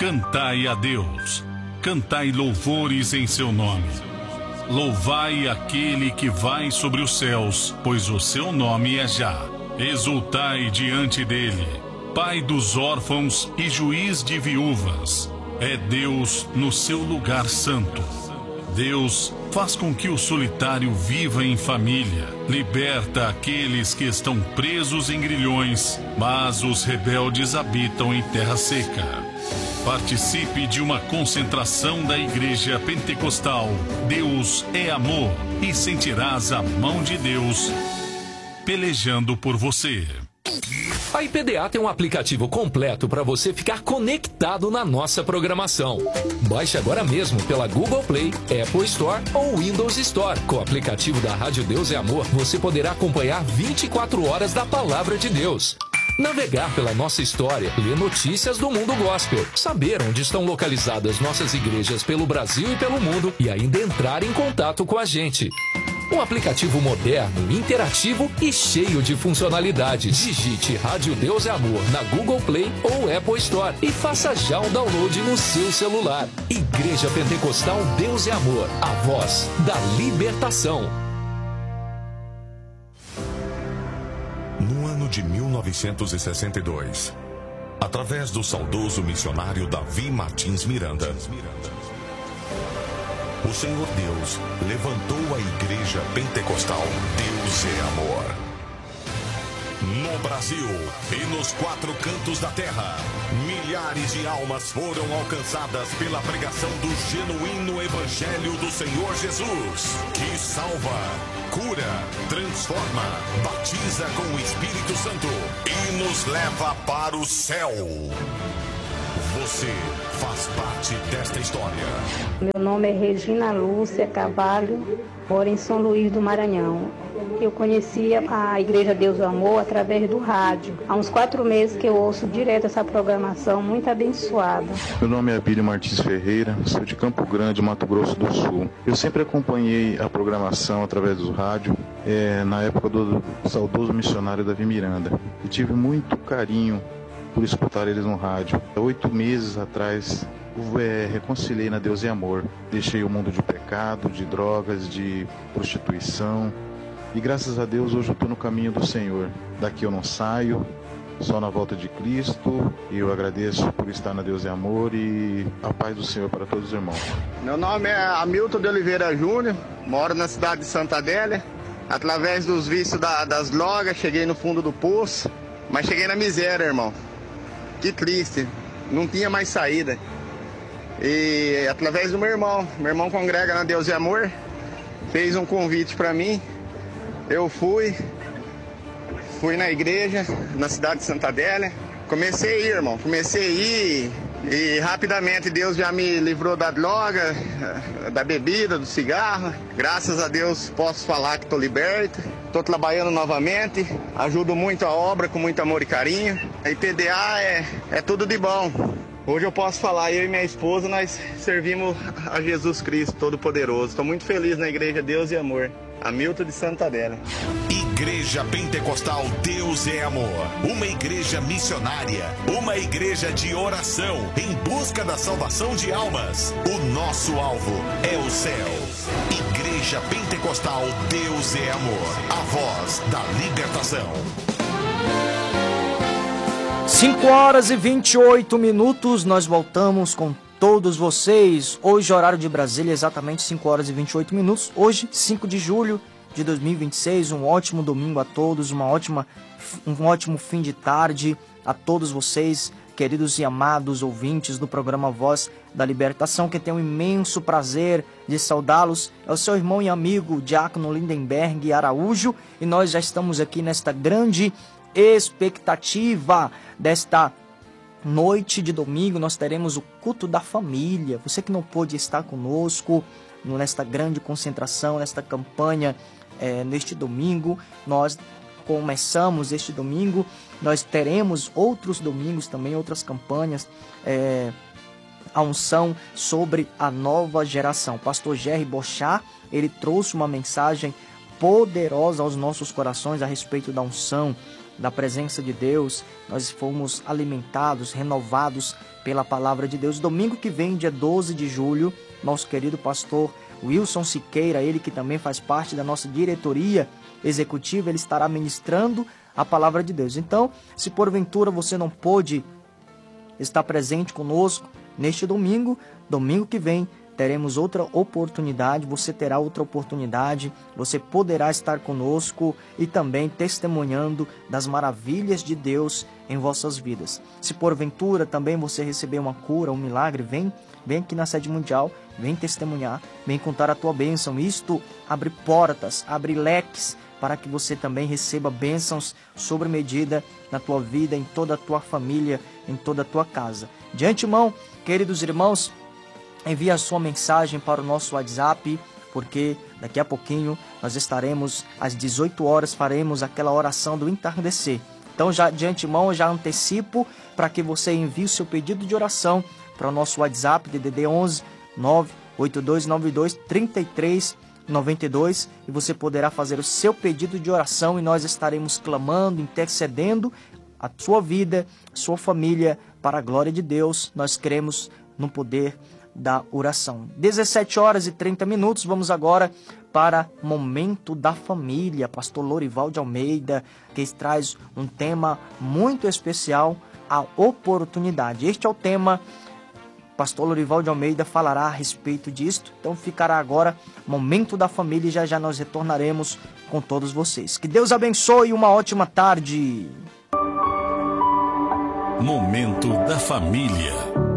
Cantai a Deus, cantai louvores em seu nome. Louvai aquele que vai sobre os céus, pois o seu nome é Já. Exultai diante dele, Pai dos órfãos e juiz de viúvas. É Deus no seu lugar santo. Deus faz com que o solitário viva em família, liberta aqueles que estão presos em grilhões, mas os rebeldes habitam em terra seca. Participe de uma concentração da Igreja Pentecostal Deus é Amor e sentirás a mão de Deus pelejando por você. A IPDA tem um aplicativo completo para você ficar conectado na nossa programação. Baixe agora mesmo pela Google Play, Apple Store ou Windows Store. Com o aplicativo da Rádio Deus é Amor, você poderá acompanhar 24 horas da Palavra de Deus. Navegar pela nossa história, ler notícias do mundo gospel, saber onde estão localizadas nossas igrejas pelo Brasil e pelo mundo e ainda entrar em contato com a gente. Um aplicativo moderno, interativo e cheio de funcionalidades. Digite Rádio Deus é Amor na Google Play ou Apple Store e faça já o download no seu celular. Igreja Pentecostal Deus é Amor, a voz da libertação. No ano de 1962, através do saudoso missionário Davi Martins Miranda, o Senhor Deus levantou a Igreja Pentecostal Deus é Amor. No Brasil e nos 4 cantos da terra, milhares de almas foram alcançadas pela pregação do genuíno Evangelho do Senhor Jesus, que salva, cura, transforma, batiza com o Espírito Santo e nos leva para o céu. Você faz parte desta história. Meu nome é Regina Lúcia Carvalho, moro em São Luís do Maranhão. Eu conhecia a Igreja Deus do Amor através do rádio. Há uns 4 meses que eu ouço direto essa programação, muito abençoada. Meu nome é Abílio Martins Ferreira, sou de Campo Grande, Mato Grosso do Sul. Eu sempre acompanhei a programação através do rádio, na época do saudoso missionário Davi Miranda. E tive muito carinho por escutar eles no rádio. Há 8 meses atrás, reconciliei na Deus e Amor. Deixei o mundo de pecado, de drogas, de prostituição. E graças a Deus hoje eu estou no caminho do Senhor. Daqui eu não saio, só na volta de Cristo. E eu agradeço por estar na Deus e Amor e a paz do Senhor para todos os irmãos. Meu nome é Hamilton de Oliveira Júnior, moro na cidade de Santa Adélia. Através dos vícios das drogas, cheguei no fundo do poço, mas cheguei na miséria, irmão. Que triste, não tinha mais saída. E através do meu irmão congrega na Deus e Amor, fez um convite para mim. Eu fui na igreja, na cidade de Santa Adélia. Comecei a ir, irmão, e rapidamente Deus já me livrou da droga, da bebida, do cigarro. Graças a Deus posso falar que estou liberto. Estou trabalhando novamente, ajudo muito a obra com muito amor e carinho. A IPDA é tudo de bom. Hoje eu posso falar, eu e minha esposa, nós servimos a Jesus Cristo Todo-Poderoso. Estou muito feliz na Igreja Deus e Amor. Hamilton de Santa Adélia. Igreja Pentecostal Deus é Amor. Uma igreja missionária. Uma igreja de oração em busca da salvação de almas. O nosso alvo é o céu. Igreja Pentecostal Deus é Amor. A voz da libertação. 5h28, nós voltamos com todos vocês. Hoje, horário de Brasília, exatamente 5h28. Hoje, 5 de julho de 2026. Um ótimo domingo a todos, um ótimo fim de tarde a todos vocês, queridos e amados ouvintes do programa Voz da Libertação, que tem um imenso prazer de saudá-los. É o seu irmão e amigo, Diácono Lindenberg Araújo, e nós já estamos aqui nesta grande expectativa desta noite de domingo. Nós teremos o culto da família. Você que não pôde estar conosco nesta grande concentração, nesta campanha, neste domingo, nós começamos este domingo. Nós teremos outros domingos também, outras campanhas, a unção sobre a nova geração. Pastor Jerry Bochá, ele trouxe uma mensagem poderosa aos nossos corações a respeito da unção, da presença de Deus, nós fomos alimentados, renovados pela palavra de Deus. Domingo que vem, dia 12 de julho, nosso querido pastor Wilson Siqueira, ele que também faz parte da nossa diretoria executiva, ele estará ministrando a palavra de Deus. Então, se porventura você não pôde estar presente conosco neste domingo, domingo que vem, teremos outra oportunidade, você terá outra oportunidade, você poderá estar conosco e também testemunhando das maravilhas de Deus em vossas vidas. Se porventura também você receber uma cura, um milagre, vem aqui na sede mundial, vem testemunhar, vem contar a tua bênção. Isto abre portas, abre leques para que você também receba bênçãos sobre medida na tua vida, em toda a tua família, em toda a tua casa. De antemão, queridos irmãos, envie a sua mensagem para o nosso WhatsApp, porque daqui a pouquinho nós estaremos às 18 horas, faremos aquela oração do entardecer. Então, já de antemão, eu já antecipo para que você envie o seu pedido de oração para o nosso WhatsApp, DDD 11 98292 3392, e você poderá fazer o seu pedido de oração e nós estaremos clamando, intercedendo a sua vida, a sua família, para a glória de Deus. Nós cremos no poder da oração. 17 horas e 30 minutos, vamos agora para Momento da Família. Pastor Lorival de Almeida, que traz um tema muito especial, a oportunidade. Este é o tema, Pastor Lorival de Almeida falará a respeito disto. Então ficará agora Momento da Família e já nós retornaremos com todos vocês. Que Deus abençoe e uma ótima tarde. Momento da Família.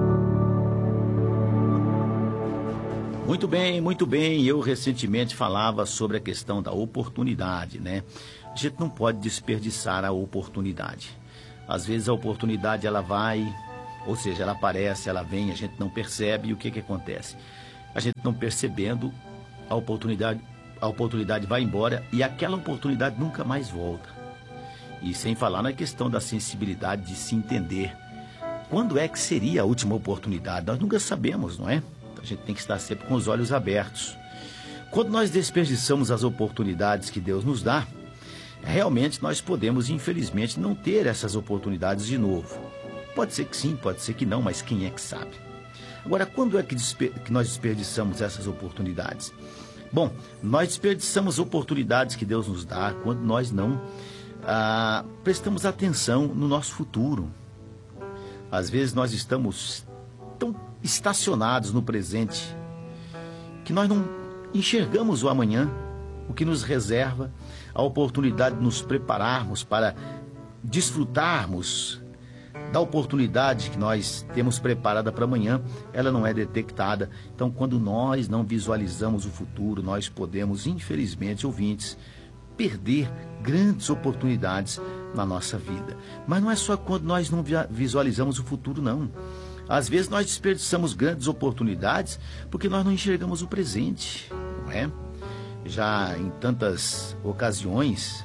Muito bem. Eu recentemente falava sobre a questão da oportunidade, né? A gente não pode desperdiçar a oportunidade. Às vezes a oportunidade ela vai, ou seja, ela aparece, ela vem, a gente não percebe, e o que acontece? A gente não percebendo, a oportunidade vai embora e aquela oportunidade nunca mais volta. E sem falar na questão da sensibilidade de se entender. Quando é que seria a última oportunidade? Nós nunca sabemos, não é? A gente tem que estar sempre com os olhos abertos. Quando nós desperdiçamos as oportunidades que Deus nos dá, realmente nós podemos, infelizmente, não ter essas oportunidades de novo. Pode ser que sim, pode ser que não, mas quem é que sabe? Agora, quando é que nós desperdiçamos essas oportunidades? Bom, nós desperdiçamos oportunidades que Deus nos dá quando nós não prestamos atenção no nosso futuro. Às vezes nós estamos tão estacionados no presente que nós não enxergamos o amanhã, o que nos reserva, a oportunidade de nos prepararmos para desfrutarmos da oportunidade que nós temos preparada para amanhã. Ela não é detectada. Então, quando nós não visualizamos o futuro, nós podemos, infelizmente, ouvintes, perder grandes oportunidades na nossa vida. Mas não é só quando nós não visualizamos o futuro, não. Às vezes nós desperdiçamos grandes oportunidades porque nós não enxergamos o presente, não é? Já em tantas ocasiões,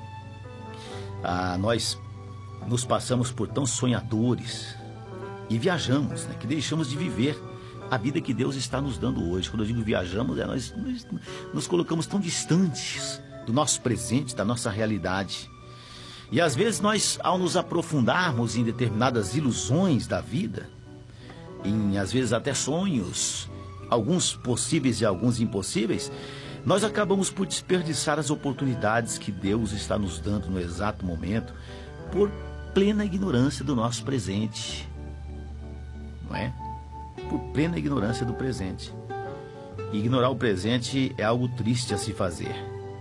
nós nos passamos por tão sonhadores e viajamos, né? Que deixamos de viver a vida que Deus está nos dando hoje. Quando eu digo viajamos, nós nos colocamos tão distantes do nosso presente, da nossa realidade. E às vezes nós, ao nos aprofundarmos em determinadas ilusões da vida, às vezes até sonhos, alguns possíveis e alguns impossíveis, nós acabamos por desperdiçar as oportunidades que Deus está nos dando no exato momento, por plena ignorância do nosso presente, não é? Por plena ignorância do presente. Ignorar o presente é algo triste a se fazer.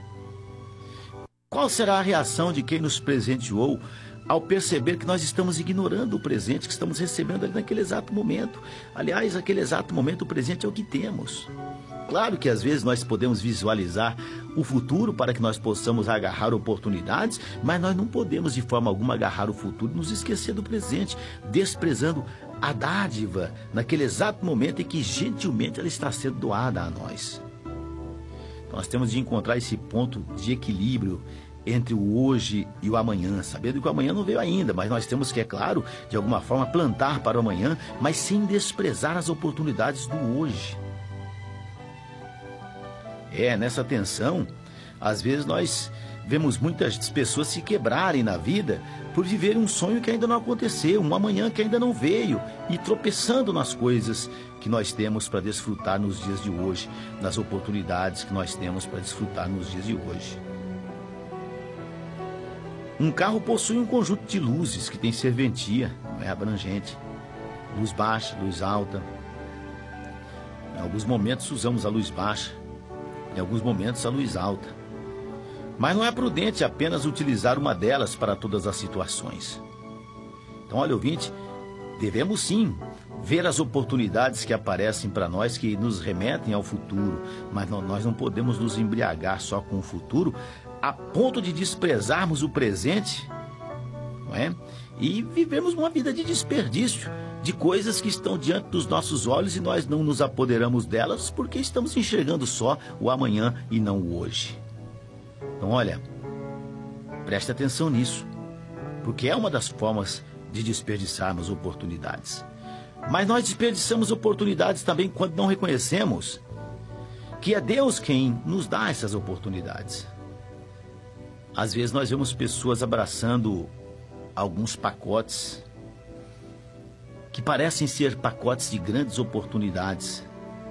Qual será a reação de quem nos presenteou ao perceber que nós estamos ignorando o presente que estamos recebendo ali naquele exato momento? Aliás, aquele exato momento, o presente é o que temos. Claro que às vezes nós podemos visualizar o futuro para que nós possamos agarrar oportunidades, mas nós não podemos de forma alguma agarrar o futuro e nos esquecer do presente, desprezando a dádiva naquele exato momento em que gentilmente ela está sendo doada a nós. Então, nós temos de encontrar esse ponto de equilíbrio entre o hoje e o amanhã, sabendo que o amanhã não veio ainda, mas nós temos que, é claro, de alguma forma plantar para o amanhã, mas sem desprezar as oportunidades do hoje. Nessa tensão, às vezes nós vemos muitas pessoas se quebrarem na vida por viver um sonho que ainda não aconteceu, um amanhã que ainda não veio, e tropeçando nas coisas que nós temos para desfrutar nos dias de hoje, nas oportunidades que nós temos para desfrutar nos dias de hoje. Um carro possui um conjunto de luzes que tem serventia, não é abrangente. Luz baixa, luz alta. Em alguns momentos usamos a luz baixa, em alguns momentos a luz alta. Mas não é prudente apenas utilizar uma delas para todas as situações. Então, olha, ouvinte, devemos sim ver as oportunidades que aparecem para nós, que nos remetem ao futuro, mas nós não podemos nos embriagar só com o futuro a ponto de desprezarmos o presente, não é? E vivemos uma vida de desperdício, de coisas que estão diante dos nossos olhos e nós não nos apoderamos delas porque estamos enxergando só o amanhã e não o hoje. Então, olha, preste atenção nisso, porque é uma das formas de desperdiçarmos oportunidades. Mas nós desperdiçamos oportunidades também quando não reconhecemos que é Deus quem nos dá essas oportunidades. Às vezes nós vemos pessoas abraçando alguns pacotes que parecem ser pacotes de grandes oportunidades,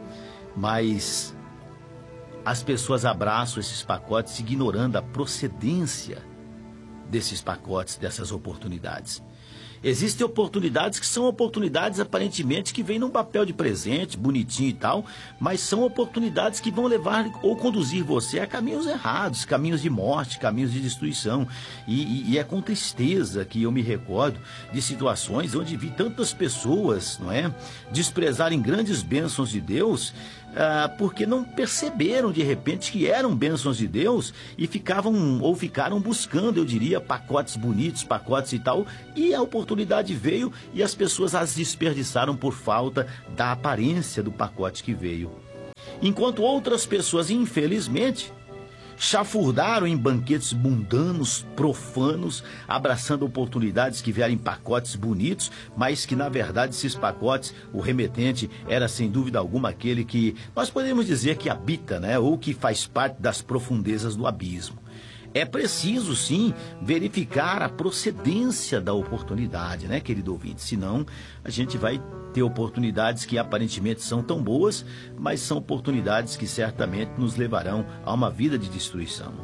mas as pessoas abraçam esses pacotes ignorando a procedência desses pacotes, dessas oportunidades. Existem oportunidades que são oportunidades aparentemente que vêm num papel de presente, bonitinho e tal, mas são oportunidades que vão levar ou conduzir você a caminhos errados, caminhos de morte, caminhos de destruição. E é com tristeza que eu me recordo de situações onde vi tantas pessoas, não é, desprezarem grandes bênçãos de Deus, porque não perceberam de repente que eram bênçãos de Deus e ficaram buscando, eu diria, pacotes bonitos, pacotes e tal, e a oportunidade veio e as pessoas as desperdiçaram por falta da aparência do pacote que veio. Enquanto outras pessoas, infelizmente, chafurdaram em banquetes mundanos, profanos, abraçando oportunidades que vieram em pacotes bonitos, mas que na verdade esses pacotes, o remetente era sem dúvida alguma aquele que nós podemos dizer que habita, né, ou que faz parte das profundezas do abismo. É preciso, sim, verificar a procedência da oportunidade, né, querido ouvinte? Senão, a gente vai ter oportunidades que aparentemente são tão boas, mas são oportunidades que certamente nos levarão a uma vida de destruição.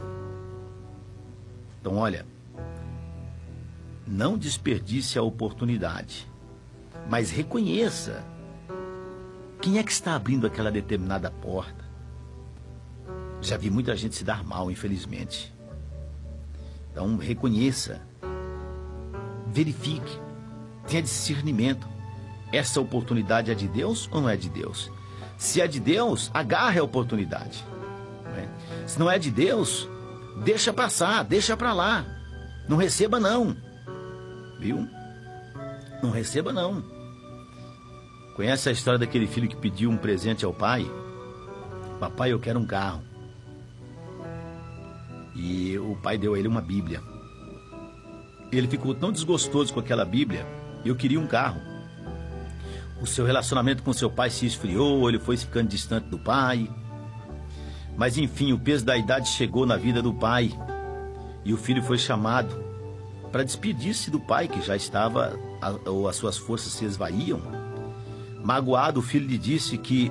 Então, olha, não desperdice a oportunidade, mas reconheça quem é que está abrindo aquela determinada porta. Já vi muita gente se dar mal, infelizmente. Então, reconheça, verifique, tenha discernimento. Essa oportunidade é de Deus ou não é de Deus? Se é de Deus, agarre a oportunidade. Né? Se não é de Deus, deixa passar, deixa para lá. Não receba não. Viu? Não receba não. Conhece a história daquele filho que pediu um presente ao pai? Papai, eu quero um carro. E o pai deu a ele uma Bíblia. Ele ficou tão desgostoso com aquela Bíblia, eu queria um carro. O seu relacionamento com seu pai se esfriou, ele foi ficando distante do pai. Mas enfim, o peso da idade chegou na vida do pai. E o filho foi chamado para despedir-se do pai, que já estava, ou as suas forças se esvaíam. Magoado, o filho lhe disse que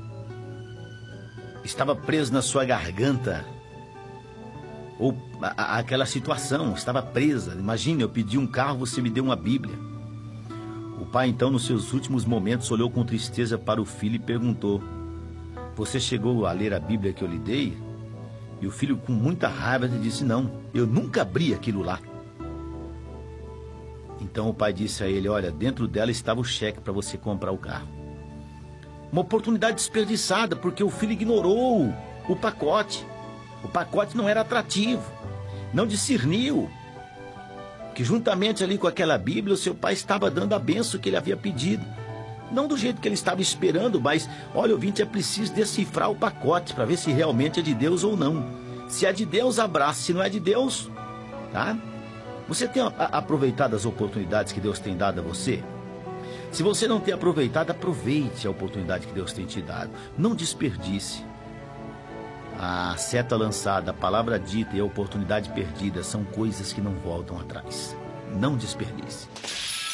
estava preso na sua garganta, ou aquela situação estava presa. Imagine, eu pedi um carro, você me deu uma Bíblia. O pai, então, nos seus últimos momentos, olhou com tristeza para o filho e perguntou: você chegou a ler a Bíblia que eu lhe dei? E o filho, com muita raiva, lhe disse: não, eu nunca abri aquilo lá. Então o pai disse a ele: olha, dentro dela estava o cheque para você comprar o carro. Uma oportunidade desperdiçada, porque o filho ignorou o pacote. O pacote não era atrativo, não discerniu que juntamente ali com aquela Bíblia o seu pai estava dando a bênção que ele havia pedido. Não do jeito que ele estava esperando, mas, olha, ouvinte, é preciso decifrar o pacote para ver se realmente é de Deus ou não. Se é de Deus, abraça. Se não é de Deus, tá? Você tem aproveitado as oportunidades que Deus tem dado a você? Se você não tem aproveitado, aproveite a oportunidade que Deus tem te dado. Não desperdice. A seta lançada, a palavra dita e a oportunidade perdida são coisas que não voltam atrás. Não desperdice.